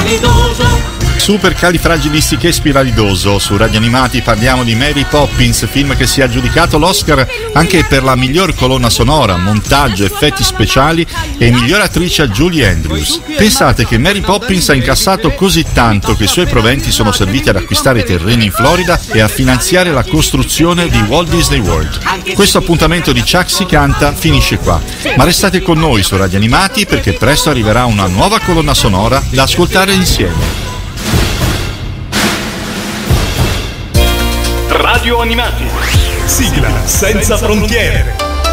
Supercalifragilistichespiralidoso. Su Radio Animati parliamo di Mary Poppins, film che si è aggiudicato l'Oscar anche per la miglior colonna sonora, montaggio, effetti speciali e miglior attrice a Julie Andrews. Pensate che Mary Poppins ha incassato così tanto che i suoi proventi sono serviti ad acquistare terreni in Florida e a finanziare la costruzione di Walt Disney World. Questo appuntamento di Chuck si canta finisce qua, ma restate con noi su Radio Animati perché presto arriverà una nuova colonna sonora da ascoltare insieme. Radio Animati. Sigla senza frontiere.